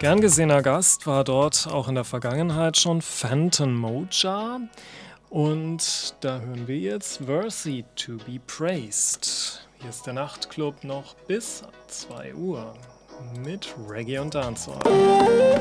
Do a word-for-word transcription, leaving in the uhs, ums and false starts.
Gern gesehener Gast war dort auch in der Vergangenheit schon Phantom Moja. Und da hören wir jetzt Worthy to be Praised. Hier ist der Nachtclub noch bis zwei Uhr mit Reggae und Dancehall.